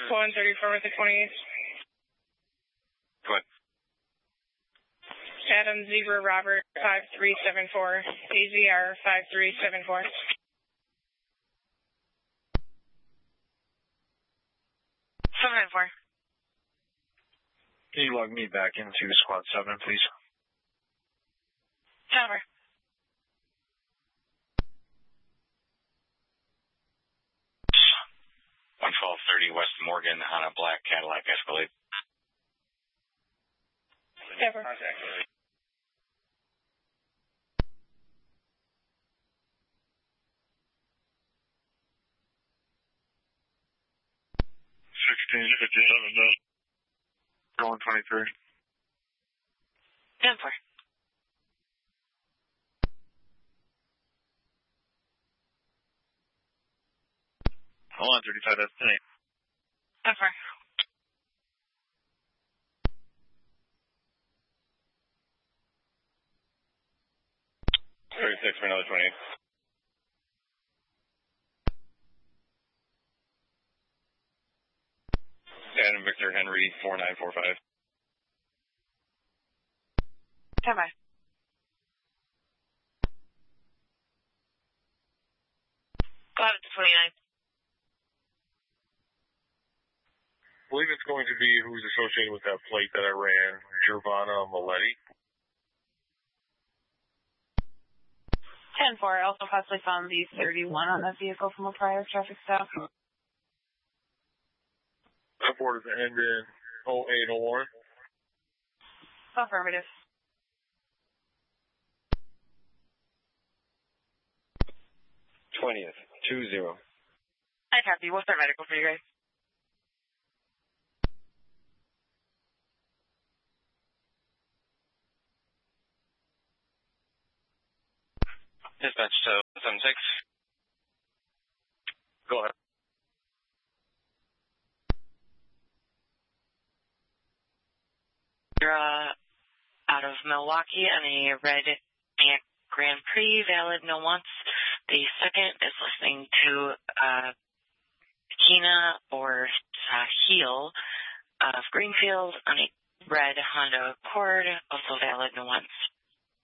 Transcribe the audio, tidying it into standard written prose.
134 with the 28. Go ahead. Adam Zebra Robert 5374, AZR 5374. 794. Can you log me back into Squad 7, please? Over. 11230 West Morgan on a black Cadillac Escalade. Over. Going 23. 10-4. Hold on, 35, that's 10. 10-4. 36 for another 28. Adam Victor Henry 4945. 10-5. Go ahead to 29. I believe it's going to be who's associated with that plate that I ran, Giovanna Maletti. 10-4. I also possibly found the 31 on that vehicle from a prior traffic stop. That board is end in 0801. Affirmative. 20th, 20. I copy. What's our medical for you guys? Dispatch to 76. Go ahead. You're out of Milwaukee on a red Grand Prix, valid, no wants. The second is listening to Kina or Sahil of Greenfield on a red Honda Accord, also valid, no wants.